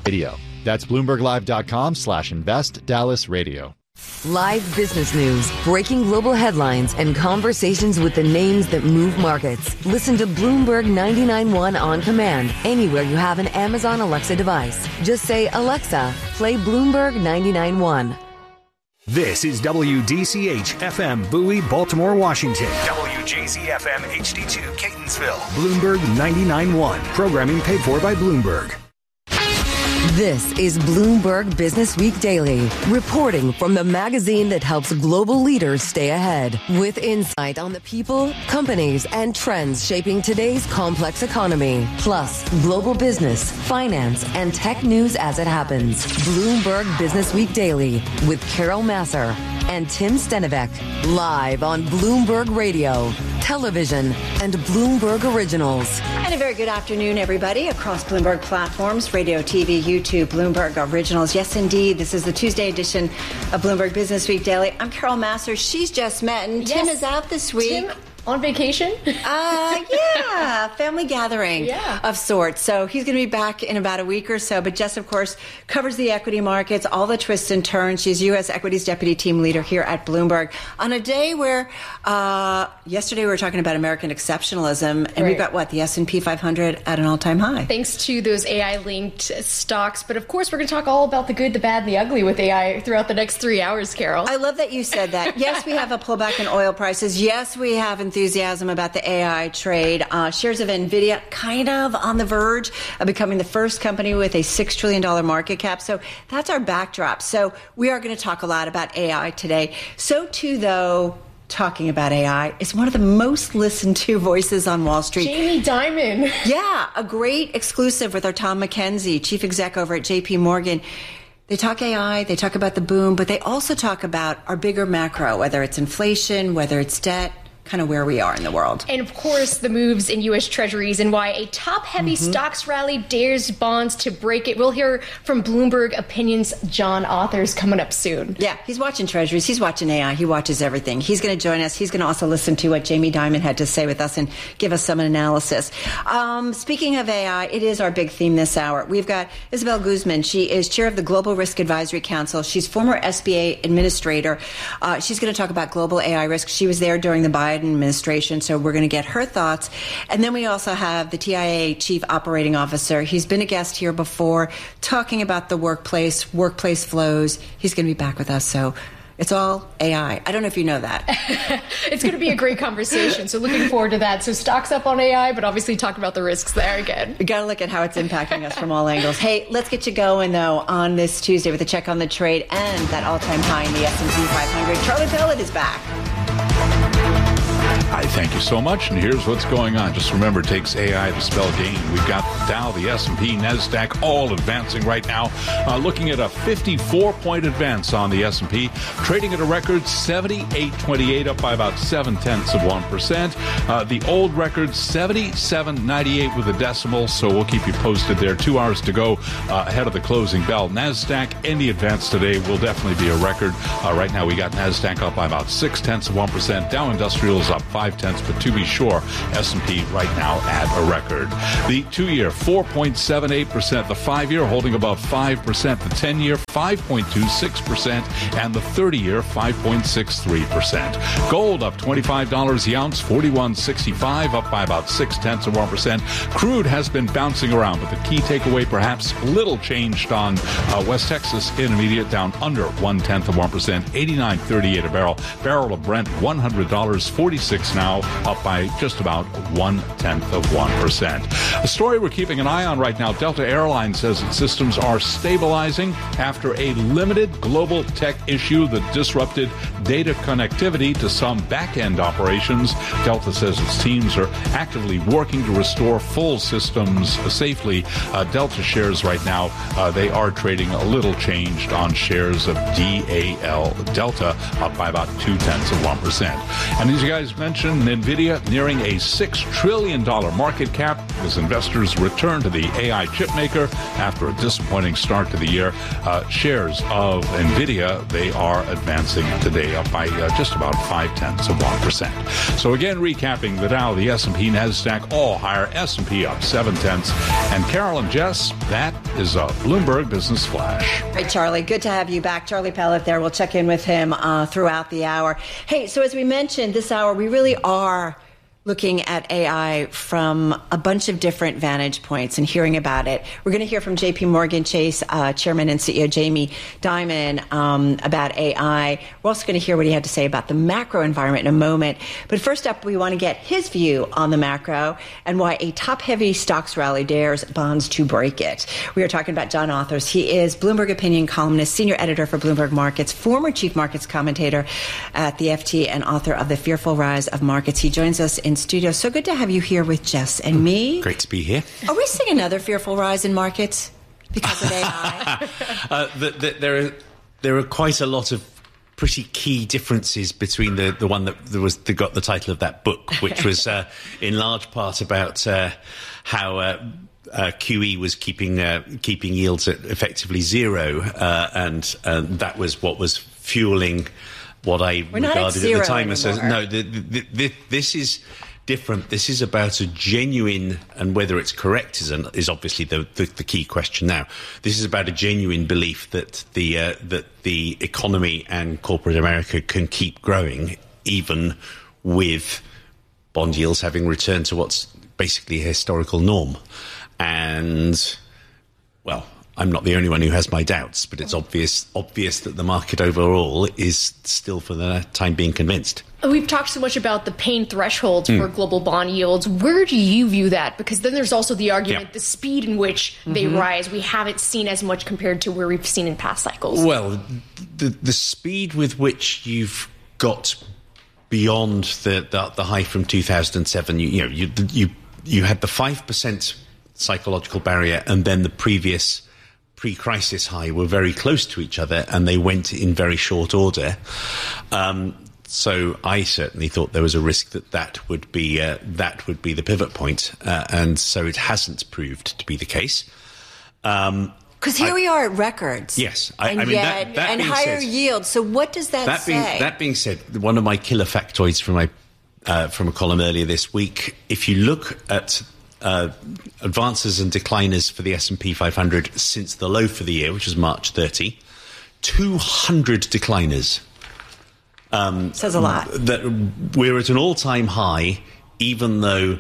Radio. That's BloombergLive.com/InvestDallasRadio. Live business news, breaking global headlines, and conversations with the names that move markets. Listen to Bloomberg 99.1 on command anywhere you have an Amazon Alexa device. Just say, Alexa, play Bloomberg 99.1. This is WDCH FM Bowie, Baltimore, Washington. WJZ FM HD2 Catonsville. Bloomberg 99.1. Programming paid for by Bloomberg. This is Bloomberg Business Week Daily, reporting from the magazine that helps global leaders stay ahead, with insight on the people, companies, and trends shaping today's complex economy, plus global business, finance, and tech news as it happens. Bloomberg Business Week Daily with Carol Massar and Tim Stenivek, live on Bloomberg Radio, television, and Bloomberg Originals. And a very good afternoon, everybody, across Bloomberg platforms, radio, TV, YouTube, Bloomberg Originals. Yes, indeed, this is the Tuesday edition of Bloomberg Business Week Daily. I'm Carol Massar. She's just met, and Tim is out this week. Tim on vacation? Yeah, family gathering of sorts. So he's going to be back in about a week or so. But Jess, of course, covers the equity markets, all the twists and turns. She's U.S. Equities Deputy Team Leader here at Bloomberg on a day where yesterday we were talking about American exceptionalism, and we've got, the S&P 500 at an all-time high. Thanks to those AI-linked stocks. But, of course, we're going to talk all about the good, the bad, and the ugly with AI throughout the next 3 hours, Carol. I love that you said that. Yes, we have a pullback in oil prices. Yes, we have enthusiasm about the AI trade. Shares of NVIDIA kind of on the verge of becoming the first company with a $6 trillion market cap. So that's our backdrop. So we are going to talk a lot about AI today. So too, though, talking about AI is one of the most listened to voices on Wall Street. Jamie Dimon. Yeah, a great exclusive with our Tom McKenzie, chief exec over at JP Morgan. They talk AI, they talk about the boom, but they also talk about our bigger macro, whether it's inflation, whether it's debt, kind of where we are in the world. And, of course, the moves in U.S. Treasuries and why a top-heavy stocks rally dares bonds to break it. We'll hear from Bloomberg Opinions' John Authers coming up soon. Yeah, he's watching Treasuries. He's watching AI. He watches everything. He's going to join us. He's going to also listen to what Jamie Dimon had to say with us and give us some analysis. Speaking of AI, it is our big theme this hour. We've got Isabel Guzman. She is chair of the Global Risk Advisory Council. She's former SBA administrator. She's going to talk about global AI risk. She was there during the Biden administration, so we're going to get her thoughts. And then we also have the TIA Chief Operating Officer. He's been a guest here before, talking about the workplace flows. He's going to be back with us, so it's all AI. I don't know if you know that. It's going to be a great conversation, so looking forward to that. So stocks up on AI, but obviously talk about the risks there again. We got to look at how it's impacting us from all angles. Hey, let's get you going, though, on this Tuesday with a check on the trade and that all-time high in the S&P 500. Charlie Pellet is back. Hi, thank you so much. And here's what's going on. Just remember, it takes AI to spell gain. We've got the Dow, the S&P, NASDAQ, all advancing right now. Looking at a 54-point advance on the S&P, trading at a record 78.28, up by about 0.7%. The old record 77.98 with a decimal, so we'll keep you posted there. 2 hours to go ahead of the closing bell. NASDAQ, any advance today will definitely be a record. Right now, we got NASDAQ up by about 0.6%. Dow Industrials up 0.5, but to be sure, S&P right now at a record. The 2-year, 4.78%. The 5-year holding above 5%. The 10-year, 5.26%. And the 30-year, 5.63%. Gold up $25 the ounce, 41.65, up by about 0.6%. Crude has been bouncing around, but the key takeaway perhaps little changed on West Texas Intermediate, down under 0.1%, 89.38 a barrel. Barrel of Brent, $100.46 now, up by just about 0.1%. A story we're keeping an eye on right now. Delta Airlines says its systems are stabilizing after a limited global tech issue that disrupted data connectivity to some back-end operations. Delta says its teams are actively working to restore full systems safely. Delta shares right now, they are trading a little changed on shares of DAL. Delta up by about 0.2%. And as you guys mentioned, mentioned, NVIDIA nearing a $6 trillion market cap as investors return to the AI chipmaker after a disappointing start to the year. Shares of NVIDIA, they are advancing today up by just about 0.5%. So again, recapping the Dow, the S&P, NASDAQ, all higher. S&P up 0.7. And Carol and Jess, that is a Bloomberg Business Flash. Right, Charlie. Good to have you back. Charlie Pellet there. We'll check in with him throughout the hour. Hey, so as we mentioned, this hour, we really are looking at AI from a bunch of different vantage points and hearing about it. We're going to hear from J.P. Morgan Chase Chairman and CEO Jamie Dimon about AI. We're also going to hear what he had to say about the macro environment in a moment. But first up, we want to get his view on the macro and why a top-heavy stocks rally dares bonds to break it. We are talking about John Authers. He is Bloomberg opinion columnist, senior editor for Bloomberg Markets, former chief markets commentator at the FT, and author of The Fearful Rise of Markets. He joins us in studio. So good to have you here with Jess and me. Great to be here. Are we seeing another fearful rise in markets because of AI? There are quite a lot of pretty key differences between the one that got the title of that book, which was in large part about how QE was keeping yields at effectively zero, and that was what was fueling what I regarded at the time as this is different. This is about a genuine, and whether it's correct is obviously the key question now. This is about a genuine belief that the economy and corporate America can keep growing, even with bond yields having returned to what's basically a historical norm. And, well, I'm not the only one who has my doubts, but it's obvious that the market overall is still, for the time being, convinced. We've talked so much about the pain thresholds for global bond yields. Where do you view that? Because then there's also the argument, the speed in which they rise, we haven't seen as much compared to where we've seen in past cycles. Well, the speed with which you've got beyond the high from 2007, you had the 5% psychological barrier, and then the previous pre-crisis high were very close to each other, and they went in very short order. So I certainly thought there was a risk that would be the pivot point, and so it hasn't proved to be the case. Because here we are at records. Yes, and higher yields. So what does that say? That being said, one of my killer factoids from a column earlier this week, if you look at advances and decliners for the S&P 500 since the low for the year, which was March 30, 200 decliners. Says a lot. That we're at an all-time high, even though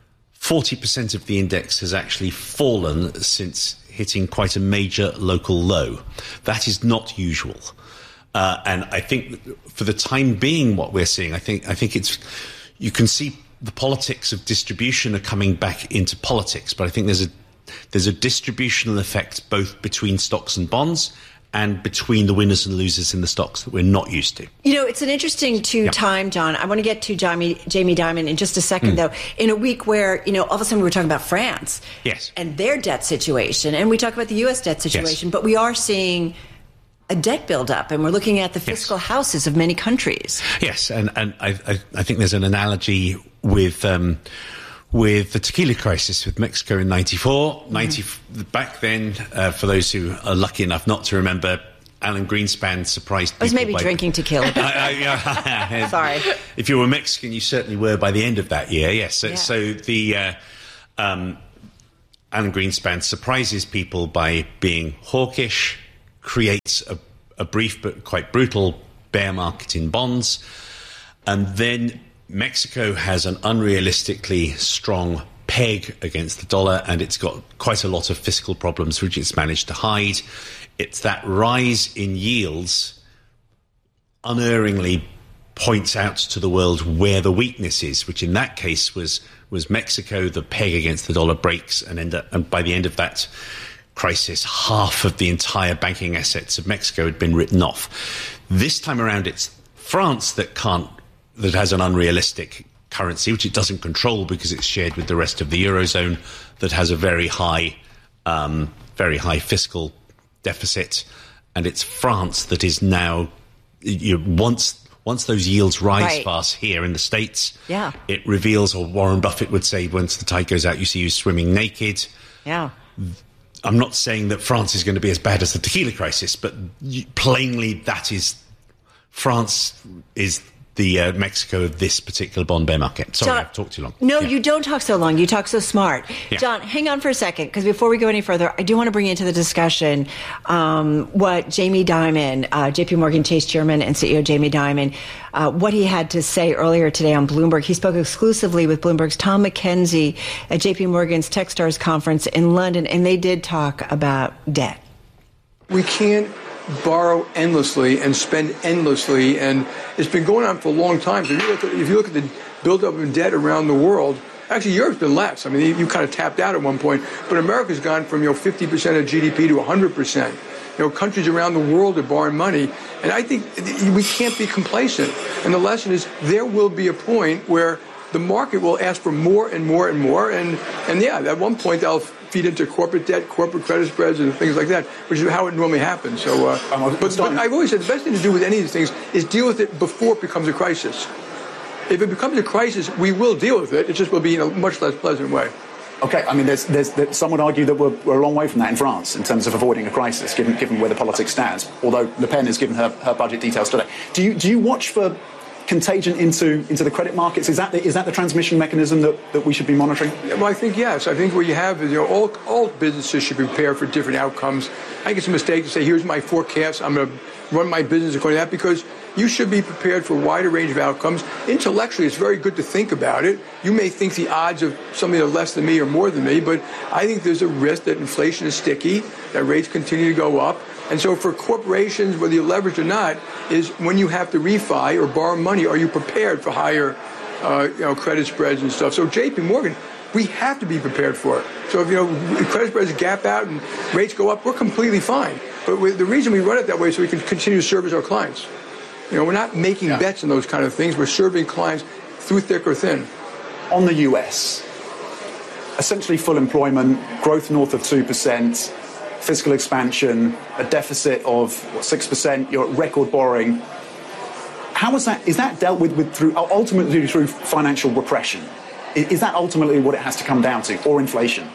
40% of the index has actually fallen since hitting quite a major local low. That is not usual. And I think for the time being, what we're seeing, I think it's, you can see the politics of distribution are coming back into politics, but I think there's a distributional effect both between stocks and bonds and between the winners and losers in the stocks that we're not used to. You know, it's an interesting time, John. I want to get to Jamie Dimon in just a second, though. In a week where, all of a sudden we were talking about France and their debt situation, and we talk about the U.S. debt situation, but we are seeing a debt buildup, and we're looking at the fiscal houses of many countries. Yes, and I think there's an analogy with the tequila crisis with Mexico in 94. Back then, for those who are lucky enough not to remember, Alan Greenspan surprised people. I was maybe drinking tequila. Sorry. If you were Mexican, you certainly were by the end of that year, yes. So the Alan Greenspan surprises people by being hawkish, creates a brief but quite brutal bear market in bonds, and then Mexico has an unrealistically strong peg against the dollar, and it's got quite a lot of fiscal problems which it's managed to hide. It's that rise in yields unerringly points out to the world where the weakness is, which in that case was Mexico. The peg against the dollar breaks, and by the end of that crisis, half of the entire banking assets of Mexico had been written off. This time around, it's France that has an unrealistic currency, which it doesn't control because it's shared with the rest of the Eurozone, that has a very high fiscal deficit. And it's France that is now, once once those yields rise fast here in the States, it reveals, or Warren Buffett would say, once the tide goes out, you see you swimming naked. Yeah. I'm not saying that France is going to be as bad as the tequila crisis, but plainly that is, France is the Mexico of this particular bond bear market. Sorry, I've talked too long. No, you don't talk so long. You talk so smart. Yeah. John, hang on for a second, because before we go any further, I do want to bring into the discussion what Jamie Dimon, JP Morgan Chase Chairman and CEO Jamie Dimon, what he had to say earlier today on Bloomberg. He spoke exclusively with Bloomberg's Tom McKenzie at JP Morgan's Techstars conference in London, and they did talk about debt. We can't borrow endlessly and spend endlessly, and it's been going on for a long time. So if you look at the buildup of debt around the world, actually Europe's been less. I mean, you kind of tapped out at one point, but America's gone from 50% of GDP to 100%. Countries around the world are borrowing money, and I think we can't be complacent. And the lesson is there will be a point where the market will ask for more and more and more, and at one point they'll feed into corporate debt, corporate credit spreads, and things like that, which is how it normally happens. So, but I've always said the best thing to do with any of these things is deal with it before it becomes a crisis. If it becomes a crisis, we will deal with it. It just will be in a much less pleasant way. Okay, I mean, there's some would argue that we're a long way from that in France in terms of avoiding a crisis, given where the politics stands. Although Le Pen has given her budget details today. Do you watch for contagion into the credit markets? Is that the transmission mechanism that we should be monitoring? Well, I think yes. I think what you have is all businesses should prepare for different outcomes. I think it's a mistake to say, here's my forecast, I'm going to run my business according to that, because you should be prepared for a wider range of outcomes. Intellectually, it's very good to think about it. You may think the odds of something that's less than me or more than me, but I think there's a risk that inflation is sticky, that rates continue to go up. And so for corporations, whether you're leveraged or not, is when you have to refi or borrow money, are you prepared for higher credit spreads and stuff? So JP Morgan, we have to be prepared for it. So if credit spreads gap out and rates go up, we're completely fine. But the reason we run it that way is so we can continue to service our clients. We're not making bets on those kind of things. We're serving clients through thick or thin. On the US, essentially full employment, growth north of 2%, fiscal expansion, a deficit of 6%, you're at record borrowing. How is that dealt with through ultimately through financial repression? Is that ultimately what it has to come down to, or inflation?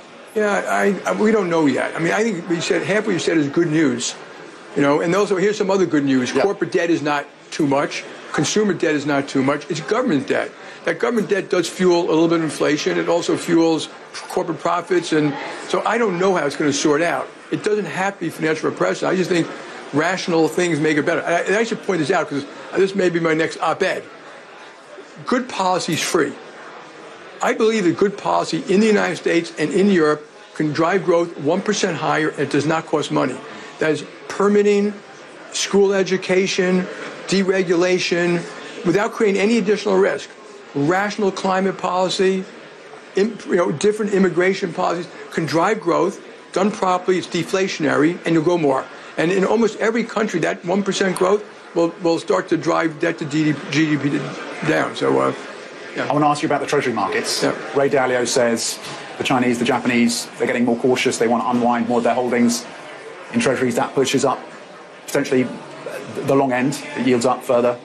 Yeah, we don't know yet. I mean, I think half what you said is good news. And also here's some other good news. Yep. Corporate debt is not too much. Consumer debt is not too much. It's government debt. That government debt does fuel a little bit of inflation. It also fuels corporate profits. And so I don't know how it's going to sort out. It doesn't have to be financial repression. I just think rational things make it better. And I should point this out because this may be my next op-ed. Good policy is free. I believe that good policy in the United States and in Europe can drive growth 1% higher, and it does not cost money. That is permitting, school education, deregulation, without creating any additional risk. Rational climate policy, different immigration policies can drive growth. Done properly, it's deflationary, and you'll go more. And in almost every country, that 1% growth will start to drive debt to GDP down. So, I want to ask you about the treasury markets. Yeah. Ray Dalio says the Chinese, the Japanese, they're getting more cautious. They want to unwind more of their holdings in treasuries. That pushes up potentially the long end. It yields up further.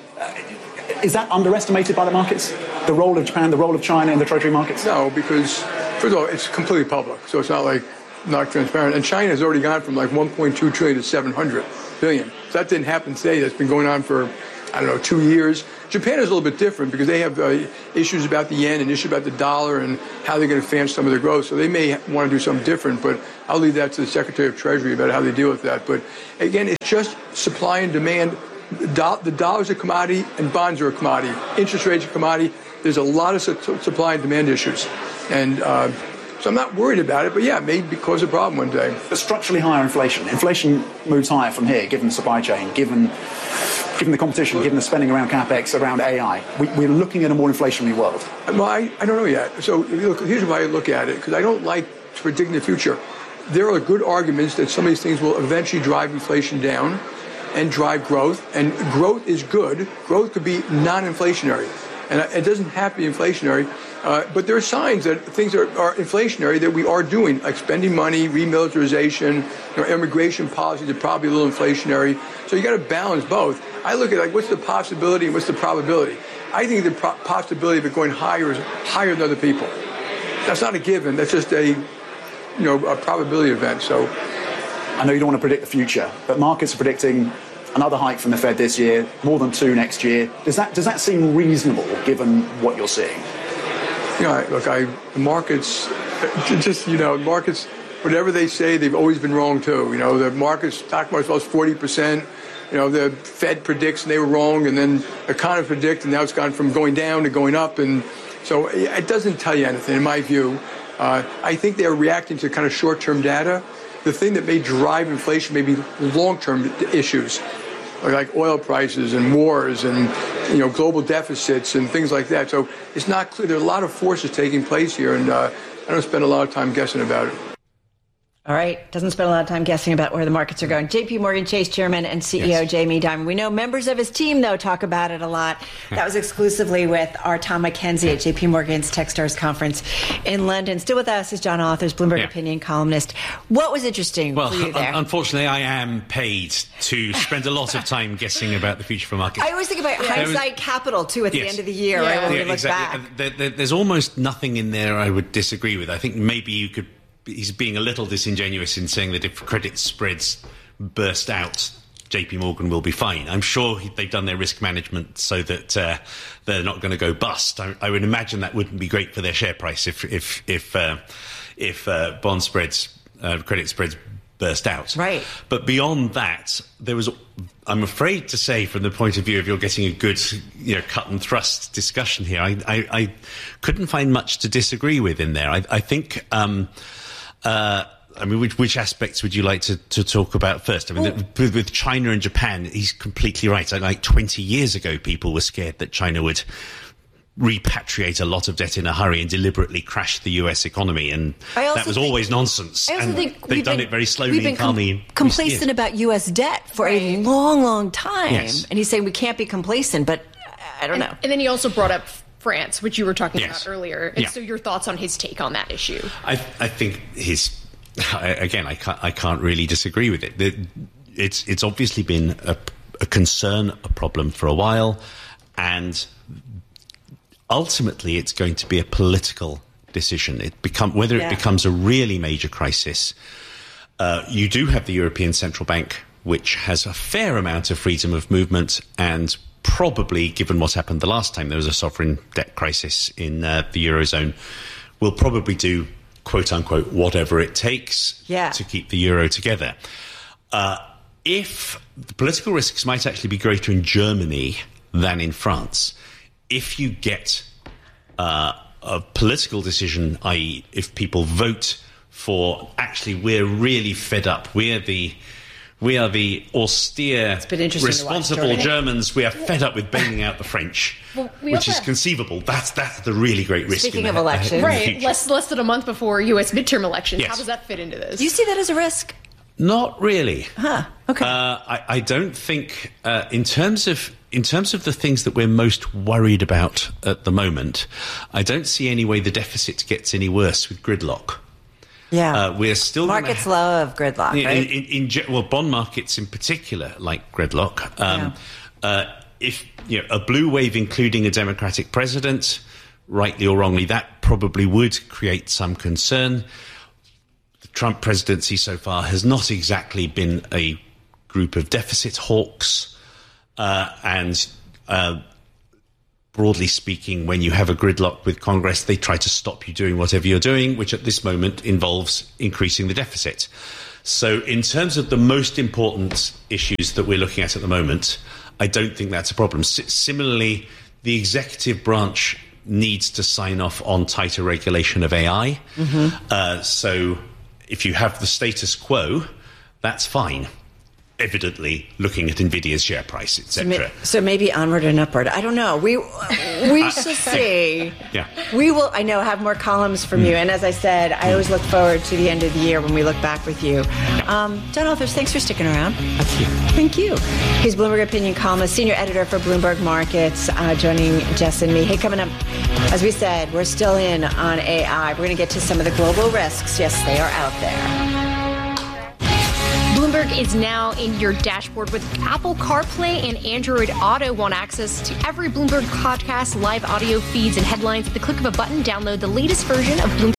Is that underestimated by the markets? The role of Japan, the role of China in the treasury markets? No, because first of all, it's completely public, so it's not transparent. And China has already gone from like 1.2 trillion to 700 billion. So that didn't happen today. That's been going on for 2 years. Japan is a little bit different because they have issues about the yen and issues about the dollar and how they're going to finance some of their growth. So they may want to do something different, but I'll leave that to the Secretary of Treasury about how they deal with that. But again, it's just supply and demand. The dollar's a commodity and bonds are a commodity. Interest rates are a commodity. There's a lot of supply and demand issues. And so I'm not worried about it, but yeah, it may cause a problem one day. But structurally higher inflation. Inflation moves higher from here, given the supply chain, given the competition, given the spending around CapEx, around AI. We're looking at a more inflationary world. Well, I don't know yet. So here's why I look at it, because I don't like predicting the future. There are good arguments that some of these things will eventually drive inflation down and drive growth. And growth is good. Growth could be non-inflationary. And it doesn't have to be inflationary. But there are signs that things are inflationary that we are doing, like spending money, remilitarization, immigration policies are probably a little inflationary. So you got to balance both. I look at what's the possibility and what's the probability. I think the possibility of it going higher is higher than other people. That's not a given. That's just a probability event. So I know you don't want to predict the future, but markets are predicting another hike from the Fed this year, more than 2 next year. Does that seem reasonable given what you're seeing? The markets, markets, whatever they say, they've always been wrong too. The markets, stock market lost 40%. The Fed predicts and they were wrong, and then economists predict, and now it's gone from going down to going up, and so it doesn't tell you anything, in my view. I think they're reacting to kind of short-term data. The thing that may drive inflation may be long-term issues, like oil prices and wars and global deficits and things like that. So it's not clear. There are a lot of forces taking place here, and I don't spend a lot of time guessing about it. All right. Doesn't spend a lot of time guessing about where the markets are going. J.P. Morgan Chase Chairman and CEO Jamie Dimon. We know members of his team, though, talk about it a lot. That was exclusively with our Tom McKenzie at J.P. Morgan's Techstars Conference in London. Still with us is John Authers, Bloomberg Opinion columnist. What was interesting for you there? Unfortunately, I am paid to spend a lot of time guessing about the future for markets. I always think about hindsight capital, too, at the end of the year, right, when we look back. There's almost nothing in there I would disagree with. I think maybe he's being a little disingenuous in saying that if credit spreads burst out, JP Morgan will be fine. I'm sure they've done their risk management so that they're not going to go bust. I would imagine that wouldn't be great for their share price if bond spreads, credit spreads burst out. Right. But beyond that, I'm afraid to say, from the point of view of you're getting a good, cut and thrust discussion here, I couldn't find much to disagree with in there. I think. Which aspects would you like to talk about first? With China and Japan, he's completely right. Like 20 years ago, people were scared that China would repatriate a lot of debt in a hurry and deliberately crash the US economy, and that was always nonsense. I also think they've done it very slowly and calmly. We've been complacent about US debt for a long, long time. Yes. And he's saying we can't be complacent, but I don't know. And then he also brought up France, which you were talking about earlier. And so your thoughts on his take on that issue? I think I can't really disagree with it. It's obviously been a concern, a problem for a while, and ultimately it's going to be a political decision. Whether it becomes a really major crisis. You do have the European Central Bank, which has a fair amount of freedom of movement, and probably, given what happened the last time there was a sovereign debt crisis in the Eurozone, will probably do, quote unquote, whatever it takes to keep the euro together. If the political risks might actually be greater in Germany than in France, if you get a political decision, i.e. if people vote for, actually, we're really fed up, we are the austere, responsible Germans. We are fed up with bailing out the French, which is conceivable. That's the really great risk. Speaking of elections. Right, less than a month before U.S. midterm elections. Yes. How does that fit into this? You see that as a risk? Not really. Okay. I don't think, in terms of the things that we're most worried about at the moment, I don't see any way the deficit gets any worse with gridlock. Yeah, we're still markets love gridlock, right? Bond markets in particular like gridlock. If a blue wave, including a Democratic president, rightly or wrongly, that probably would create some concern. The Trump presidency so far has not exactly been a group of deficit hawks, and broadly speaking, when you have a gridlock with Congress, they try to stop you doing whatever you're doing, which at this moment involves increasing the deficit. So in terms of the most important issues that we're looking at the moment, I don't think that's a problem. Similarly, the executive branch needs to sign off on tighter regulation of AI. So if you have the status quo, that's fine. evidently looking at Nvidia's share price, etc. So maybe onward and upward. I don't know. We shall see. Yeah. We will, I know, have more columns from you. And as I said, I always look forward to the end of the year when we look back with you. John Althers, thanks for sticking around. Thank you. He's Bloomberg Opinion columnist, senior editor for Bloomberg Markets, joining Jess and me. Hey, coming up, as we said, we're still in on AI. We're going to get to some of the global risks. Yes, they are out there. Bloomberg is now in your dashboard with Apple CarPlay and Android Auto. Want access to every Bloomberg podcast, live audio feeds, and headlines at the click of a button. Download the latest version of Bloomberg